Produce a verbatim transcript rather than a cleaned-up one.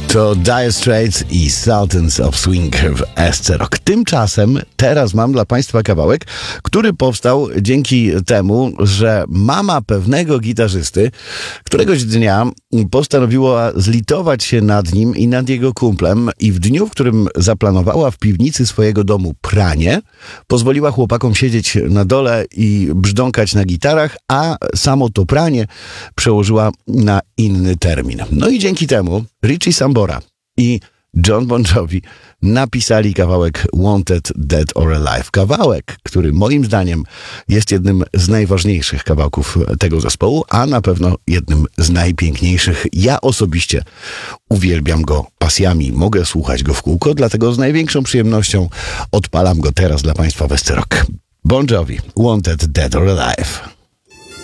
To Dire Straits i Sultans of Swing w S C Rock. Tymczasem teraz mam dla Państwa kawałek, który powstał dzięki temu, że mama pewnego gitarzysty któregoś dnia postanowiła zlitować się nad nim i nad jego kumplem i w dniu, w którym zaplanowała w piwnicy swojego domu pranie, pozwoliła chłopakom siedzieć na dole i brzdąkać na gitarach, a samo to pranie przełożyła na inny termin. No i dzięki temu Richie Sambora i Jon Bon Jovi napisali kawałek Wanted, Dead or Alive. Kawałek, który moim zdaniem jest jednym z najważniejszych kawałków tego zespołu, a na pewno jednym z najpiękniejszych. Ja osobiście uwielbiam go pasjami, mogę słuchać go w kółko, dlatego z największą przyjemnością odpalam go teraz dla Państwa w S C Rock. Bon Jovi, Wanted, Dead or Alive.